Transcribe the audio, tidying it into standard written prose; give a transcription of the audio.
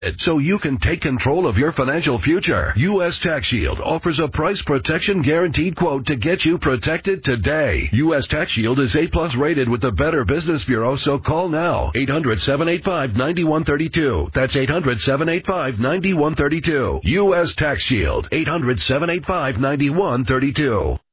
so you can take control of your financial future. U.S. Tax Shield offers a price protection guaranteed quote to get you protected today. U.S. Tax Shield is A+ rated with the Better Business Bureau, so call now. 800-785-9132. That's 800-785-9132. U.S. Tax Shield. 800-785-9132.